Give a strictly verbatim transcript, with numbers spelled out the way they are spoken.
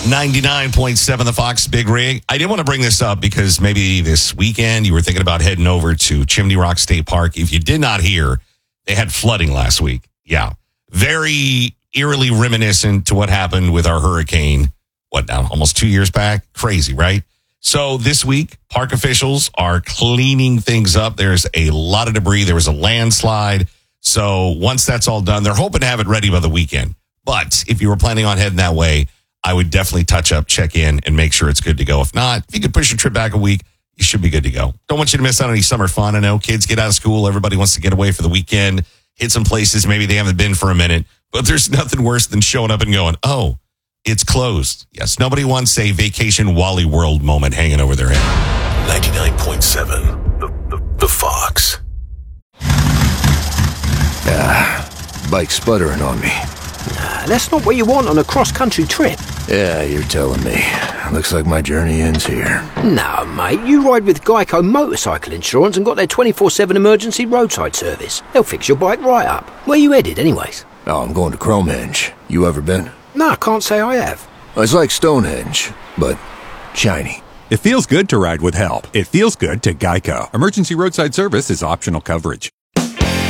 ninety-nine point seven The Fox Big Rig. I did want to bring this up because maybe this weekend you were thinking about heading over to Chimney Rock State Park. If you did not hear, they had flooding last week. Yeah. Very eerily reminiscent to what happened with our hurricane, what now, almost two years back? Crazy, right? So this week, park officials are cleaning things up. There's a lot of debris. There was a landslide. So once that's all done, they're hoping to have it ready by the weekend. But if you were planning on heading that way, I would definitely touch up, check in, and make sure it's good to go. If not, if you could push your trip back a week, you should be good to go. Don't want you to miss out on any summer fun. I know kids get out of school. Everybody wants to get away for the weekend, hit some places maybe they haven't been for a minute. But there's nothing worse than showing up and going, oh, it's closed. Yes, nobody wants a vacation Wally World moment hanging over their head. ninety-nine point seven, the, the, the Fox. Ah, bike's sputtering on me. Nah, that's not what you want on a cross-country trip. Yeah, you're telling me. Looks like my journey ends here. No, mate, you ride with Geico Motorcycle Insurance and got their twenty-four seven emergency roadside service. They'll fix your bike right up. Where you headed, anyways? Oh, I'm going to Cromehenge. You ever been? No, I can't say I have. It's like Stonehenge, but shiny. It feels good to ride with help. It feels good to Geico. Emergency roadside service is optional coverage.